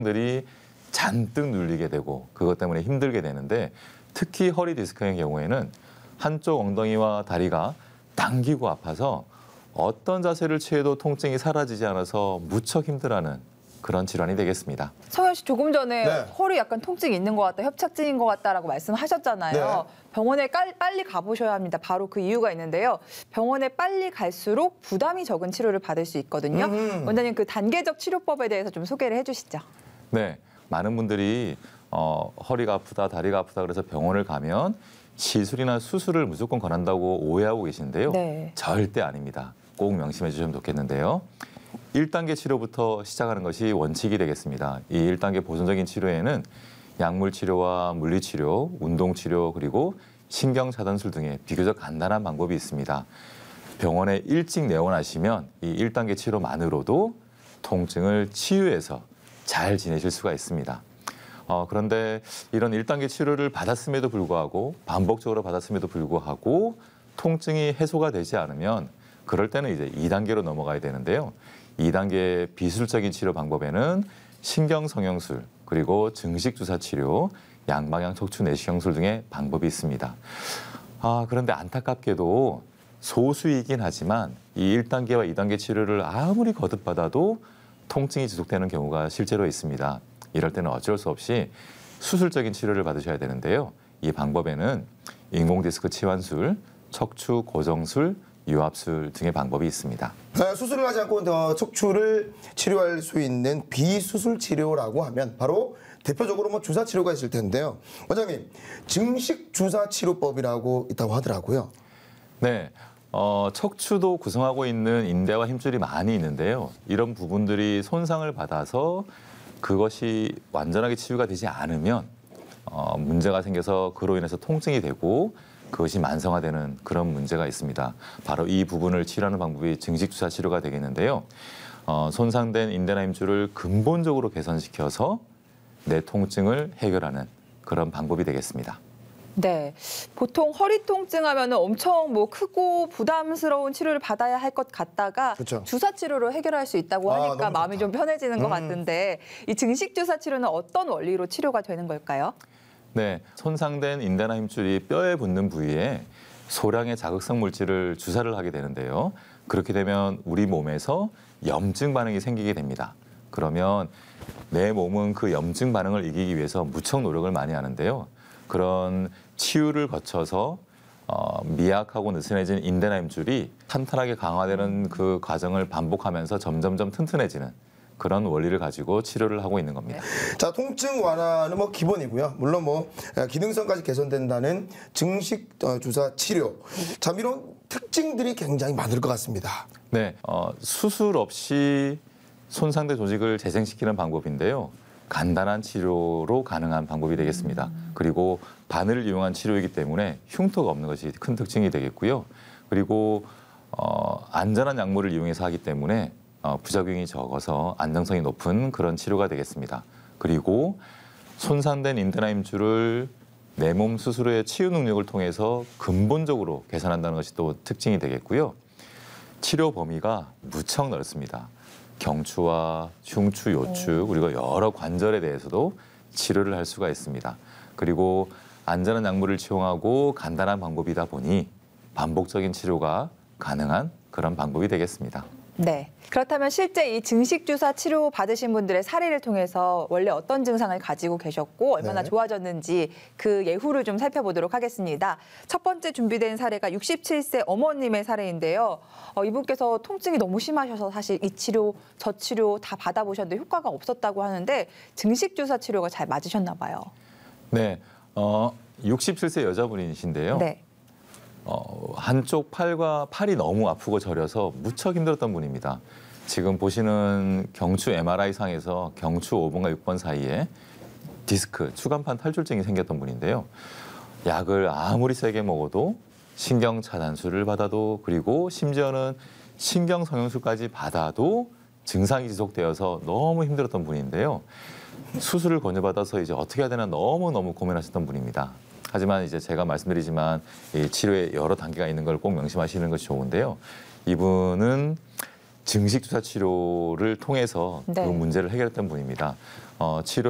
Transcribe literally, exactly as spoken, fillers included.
들이 잔뜩 눌리게 되고 그것 때문에 힘들게 되는데 특히 허리 디스크의 경우에는 한쪽 엉덩이와 다리가 당기고 아파서 어떤 자세를 취해도 통증이 사라지지 않아서 무척 힘들어하는 그런 질환이 되겠습니다. 성현 씨 조금 전에 네. 허리 약간 통증이 있는 것 같다, 협착증인 것 같다라고 말씀하셨잖아요. 네. 병원에 깔, 빨리 가보셔야 합니다. 바로 그 이유가 있는데요. 병원에 빨리 갈수록 부담이 적은 치료를 받을 수 있거든요. 음. 원장님 그 단계적 치료법에 대해서 좀 소개를 해주시죠. 네, 많은 분들이 어, 허리가 아프다, 다리가 아프다 그래서 병원을 가면 시술이나 수술을 무조건 권한다고 오해하고 계신데요. 네. 절대 아닙니다. 꼭 명심해 주시면 좋겠는데요. 일 단계 치료부터 시작하는 것이 원칙이 되겠습니다. 이 일 단계 보존적인 치료에는 약물 치료와 물리 치료, 운동 치료 그리고 신경 차단술 등의 비교적 간단한 방법이 있습니다. 병원에 일찍 내원하시면 이 일 단계 치료만으로도 통증을 치유해서 잘 지내실 수가 있습니다. 어, 그런데 이런 일 단계 치료를 받았음에도 불구하고 반복적으로 받았음에도 불구하고 통증이 해소가 되지 않으면 그럴 때는 이제 이 단계로 넘어가야 되는데요. 이 단계 비술적인 치료 방법에는 신경성형술, 그리고 증식주사 치료, 양방향 척추 내시경술 등의 방법이 있습니다. 아, 그런데 안타깝게도 소수이긴 하지만 이 일 단계와 이 단계 치료를 아무리 거듭받아도 통증이 지속되는 경우가 실제로 있습니다. 이럴 때는 어쩔 수 없이 수술적인 치료를 받으셔야 되는데요. 이 방법에는 인공디스크 치환술, 척추 고정술, 유압술 등의 방법이 있습니다. 네, 수술을 하지 않고 어, 척추를 치료할 수 있는 비수술 치료라고 하면 바로 대표적으로 뭐 주사 치료가 있을 텐데요. 원장님, 증식 주사 치료법이라고 있다고 하더라고요. 네, 어, 척추도 구성하고 있는 인대와 힘줄이 많이 있는데요. 이런 부분들이 손상을 받아서 그것이 완전하게 치유가 되지 않으면 어, 문제가 생겨서 그로 인해서 통증이 되고 그것이 만성화되는 그런 문제가 있습니다. 바로 이 부분을 치료하는 방법이 증식주사 치료가 되겠는데요. 어, 손상된 인대나 힘줄을 근본적으로 개선시켜서 내 통증을 해결하는 그런 방법이 되겠습니다. 네, 보통 허리 통증하면 엄청 뭐 크고 부담스러운 치료를 받아야 할 것 같다가 그렇죠. 주사 치료로 해결할 수 있다고 아, 하니까 너무 마음이 좋다. 좀 편해지는 것 음. 같은데 이 증식 주사 치료는 어떤 원리로 치료가 되는 걸까요? 네, 손상된 인대나 힘줄이 뼈에 붙는 부위에 소량의 자극성 물질을 주사를 하게 되는데요. 그렇게 되면 우리 몸에서 염증 반응이 생기게 됩니다. 그러면 내 몸은 그 염증 반응을 이기기 위해서 무척 노력을 많이 하는데요. 그런 치유를 거쳐서 어, 미약하고 느슨해진 인대나 힘줄이 탄탄하게 강화되는 그 과정을 반복하면서 점점점 튼튼해지는 그런 원리를 가지고 치료를 하고 있는 겁니다. 자, 통증 완화는 뭐 기본이고요. 물론 뭐 기능성까지 개선된다는 증식 어, 주사 치료. 자, 이런 특징들이 굉장히 많을 것 같습니다. 네, 어, 수술 없이 손상된 조직을 재생시키는 방법인데요. 간단한 치료로 가능한 방법이 되겠습니다. 음. 그리고 바늘을 이용한 치료이기 때문에 흉터가 없는 것이 큰 특징이 되겠고요. 그리고 어, 안전한 약물을 이용해서 하기 때문에 어, 부작용이 적어서 안정성이 높은 그런 치료가 되겠습니다. 그리고 손상된 인대나 힘줄을 내 몸 스스로의 치유 능력을 통해서 근본적으로 개선한다는 것이 또 특징이 되겠고요. 치료 범위가 무척 넓습니다. 경추와 흉추, 요추 그리고 여러 관절에 대해서도 치료를 할 수가 있습니다. 그리고 안전한 약물을 채용하고 간단한 방법이다 보니 반복적인 치료가 가능한 그런 방법이 되겠습니다. 네. 그렇다면 실제 이 증식주사 치료 받으신 분들의 사례를 통해서 원래 어떤 증상을 가지고 계셨고 얼마나 네. 좋아졌는지 그 예후를 좀 살펴보도록 하겠습니다. 첫 번째 준비된 사례가 육십칠 세 어머님의 사례인데요. 어, 이분께서 통증이 너무 심하셔서 사실 이 치료, 저 치료 다 받아보셨는데 효과가 없었다고 하는데 증식주사 치료가 잘 맞으셨나 봐요. 네, 어, 육십칠 세 여자분이신데요. 네. 어, 한쪽 팔과 팔이 너무 아프고 저려서 무척 힘들었던 분입니다. 지금 보시는 경추 엠알아이 상에서 경추 오 번과 육 번 사이에 디스크, 추간판 탈출증이 생겼던 분인데요. 약을 아무리 세게 먹어도 신경 차단술을 받아도 그리고 심지어는 신경 성형술까지 받아도 증상이 지속되어서 너무 힘들었던 분인데요. 수술을 권유받아서 이제 어떻게 해야 되나 너무너무 고민하셨던 분입니다. 하지만 이제 제가 말씀드리지만 이 치료에 여러 단계가 있는 걸 꼭 명심하시는 것이 좋은데요. 이분은 증식 주사 치료를 통해서 네. 그 문제를 해결했던 분입니다. 어, 치료